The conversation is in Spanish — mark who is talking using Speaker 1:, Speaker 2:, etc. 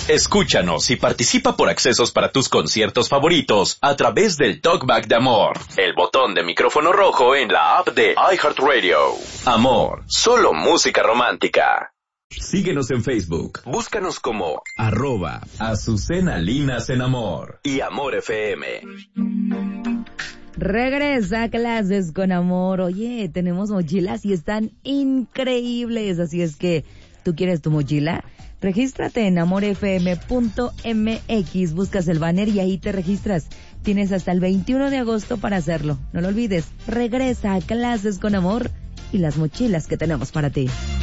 Speaker 1: Escúchanos y participa por accesos para tus conciertos favoritos a través del Talkback de Amor, el botón de micrófono rojo en la app de iHeartRadio. Amor, solo música romántica. Síguenos en Facebook. Búscanos como @AzucenaLinasenAmor y Amor FM.
Speaker 2: Regresa a Clases con Amor. Oye, tenemos mochilas y están increíbles. Así es que, ¿tú quieres tu mochila? Regístrate en amorfm.mx, buscas el banner y ahí te registras. Tienes hasta el 21 de agosto para hacerlo. No lo olvides. Regresa a Clases con Amor y las mochilas que tenemos para ti.